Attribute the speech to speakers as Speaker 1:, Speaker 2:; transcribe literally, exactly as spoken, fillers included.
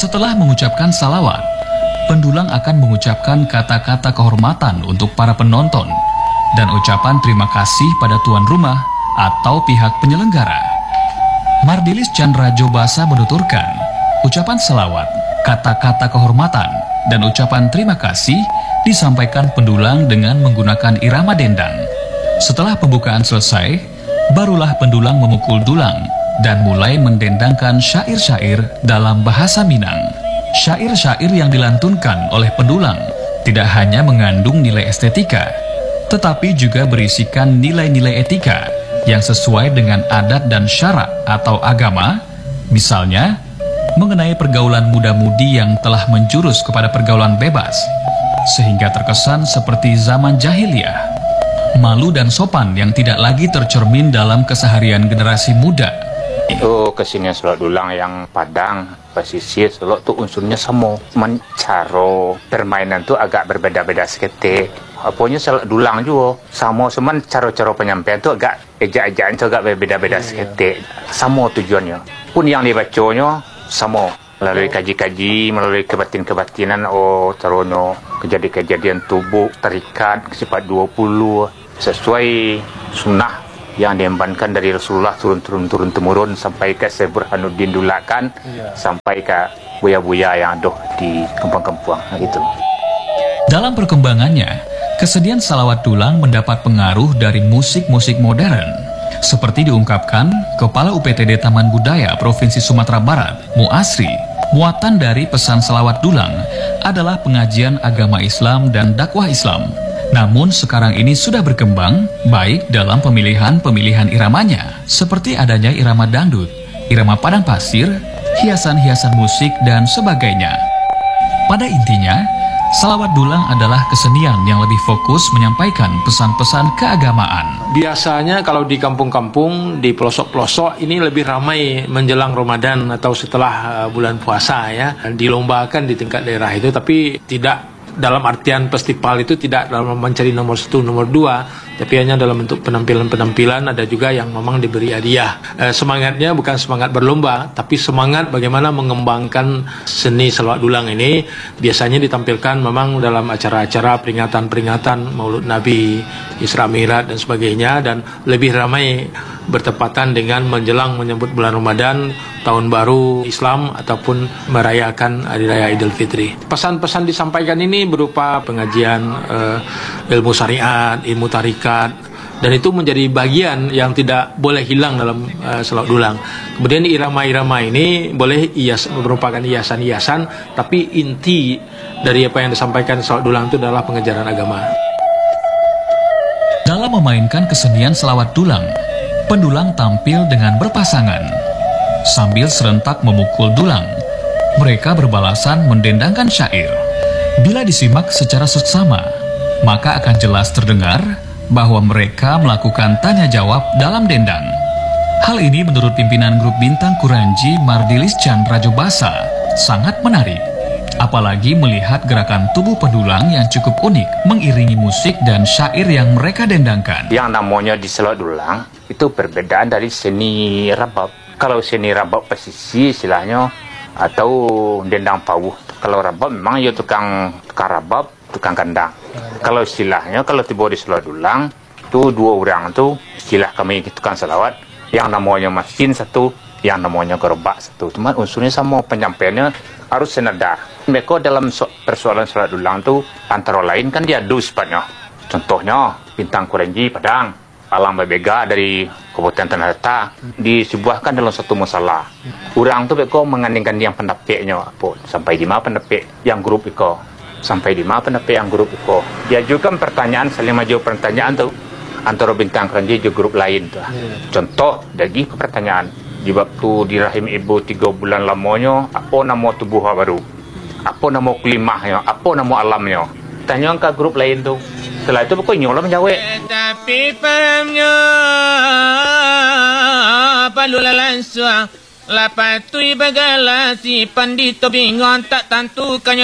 Speaker 1: Setelah mengucapkan salawat, pendulang akan mengucapkan kata-kata kehormatan untuk para penonton dan ucapan terima kasih pada tuan rumah atau pihak penyelenggara. Mardilis Chandra Jobasa menuturkan, ucapan salawat, kata-kata kehormatan, dan ucapan terima kasih disampaikan pendulang dengan menggunakan irama dendang. Setelah pembukaan selesai, barulah pendulang memukul dulang dan mulai mendendangkan syair-syair dalam bahasa Minang. Syair-syair yang dilantunkan oleh pendulang tidak hanya mengandung nilai estetika, tetapi juga berisikan nilai-nilai etika yang sesuai dengan adat dan syarak atau agama, misalnya mengenai pergaulan muda-mudi yang telah menjurus kepada pergaulan bebas, sehingga terkesan seperti zaman jahiliyah. Malu dan sopan yang tidak lagi tercermin dalam keseharian generasi muda.
Speaker 2: Itu kesenian Selok Dulang yang Padang, pesisir Selok tuh unsurnya sama. Mencaro permainan tuh agak berbeda-beda seketik. Apanya Selok Dulang juga sama, cuman cara-cara penyampaian tuh agak ejak-ejakan tuh agak berbeda-beda seketik. Sama tujuannya. Pun yang dibacanya sama. Melalui kaji-kaji, melalui kebatin-kebatinan, oh caranya kejadian-kejadian tubuh, terikat, sifat dua puluh. Sesuai sunnah yang diembankan dari Rasulullah turun-turun-turun temurun sampai ke Syekh Burhanuddin Dulakan, ya, sampai ke buya-buya yang ada di kampung-kampung gitu.
Speaker 1: Dalam perkembangannya, kesenian salawat dulang mendapat pengaruh dari musik-musik modern. Seperti diungkapkan Kepala U P T D Taman Budaya Provinsi Sumatera Barat, Muasri, muatan dari pesan salawat dulang adalah pengajian agama Islam dan dakwah Islam. Namun sekarang ini sudah berkembang baik dalam pemilihan-pemilihan iramanya, seperti adanya irama dangdut, irama padang pasir, hiasan-hiasan musik, dan sebagainya. Pada intinya, salawat dulang adalah kesenian yang lebih fokus menyampaikan pesan-pesan keagamaan.
Speaker 3: Biasanya kalau di kampung-kampung, di pelosok-pelosok ini lebih ramai menjelang Ramadan atau setelah uh, bulan puasa ya. Dilombakan di tingkat daerah itu, tapi tidak dalam artian festival itu, tidak dalam mencari nomor satu, nomor dua, tapi hanya dalam bentuk penampilan-penampilan. Ada juga yang memang diberi hadiah. Eh, semangatnya bukan semangat berlomba, tapi semangat bagaimana mengembangkan seni salawat dulang ini. Biasanya ditampilkan memang dalam acara-acara peringatan-peringatan Maulud Nabi, Isra Mi'raj dan sebagainya, dan lebih ramai bertepatan dengan menjelang menyambut bulan Ramadan, tahun baru Islam, ataupun merayakan Hari Raya Idul Fitri. Pesan-pesan disampaikan ini berupa pengajian uh, ilmu syariat, ilmu tarikat, dan itu menjadi bagian yang tidak boleh hilang dalam uh, salawat dulang. Kemudian irama-irama ini boleh ias, merupakan hiasan-hiasan, tapi inti dari apa yang disampaikan salawat dulang itu adalah pengejaran agama.
Speaker 1: Dalam memainkan kesenian salawat dulang, pendulang tampil dengan berpasangan. Sambil serentak memukul dulang, mereka berbalasan mendendangkan syair. Bila disimak secara seksama, maka akan jelas terdengar bahwa mereka melakukan tanya jawab dalam dendang. Hal ini menurut pimpinan grup Bintang Kuranji Mardilis Chandra Jobasa sangat menarik. Apalagi melihat gerakan tubuh pendulang yang cukup unik mengiringi musik dan syair yang mereka dendangkan.
Speaker 2: Yang namanya di salawat dulang itu perbedaan dari seni rabab. Kalau seni rabab pesisir istilahnya, atau dendang pawuh. Kalau rabab memang ya tukang, tukang rabab, tukang kandang. Kalau istilahnya, kalau tiba di salawat dulang, itu dua orang itu istilah kami tukang salawat, yang namanya mesin satu, yang namanya gerobak satu. Cuman unsurnya sama, penyampaiannya harus senada. Mereka dalam persoalan salawat dulang itu antara lain kan diadu sifatnya. Contohnya Bintang Kuranji Padang, Alang Babega dari Kabupaten Tanah Datar disubuhkan dalam satu masalah. Orang tu mereka mengandingkan yang pendapatnya apa sampai di mana pendapat yang grup itu, sampai di mana pendapat yang grup itu. Dia juga pertanyaan, saling maju pertanyaan tu antara Bintang Kuranji juga grup lain tu. Contoh dari pertanyaan di waktu di rahim ibu tiga bulan lamanya, apa nama tubuh baru, apa nama kelimahnya, apa nama alamnya. Tanya ke grup lain tu. Setelah itu pokoknya nyolong menjawab.
Speaker 4: Tapi pahamnya palula langsung lapatui bagala si pandito bingon tak tentukannya